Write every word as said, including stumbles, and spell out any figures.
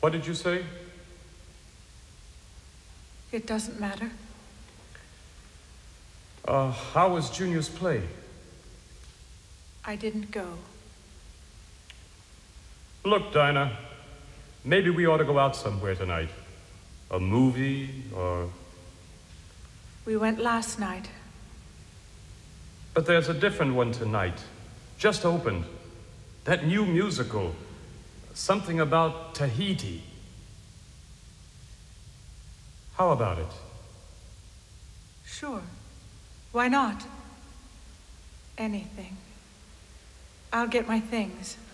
What did you say? It doesn't matter. Uh, how was Junior's play? I didn't go. Look, Dinah, maybe we ought to go out somewhere tonight. A movie, or... We went last night. But there's a different one tonight. Just opened. That new musical. Something about Tahiti. How about it? Sure. Why not? Anything. I'll get my things.